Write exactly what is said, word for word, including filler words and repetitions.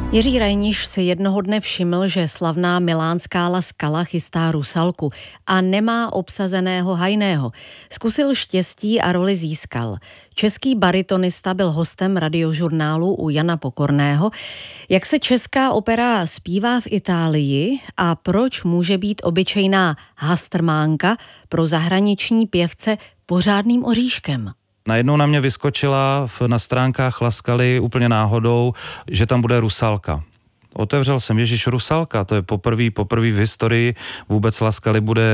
Jiří Rajniš si jednoho dne všiml, že slavná milánská La Scala chystá Rusalku a nemá obsazeného hajného. Zkusil štěstí a roli získal. Český baritonista byl hostem radiožurnálu u Jana Pokorného. Jak se česká opera zpívá v Itálii a proč může být obyčejná hastrmánka pro zahraniční pěvce pořádným oříškem? Najednou na mě vyskočila na stránkách La Scaly úplně náhodou, že tam bude Rusalka. Otevřel jsem, ježiš, Rusalka, to je poprvý, poprvý v historii vůbec La Scaly bude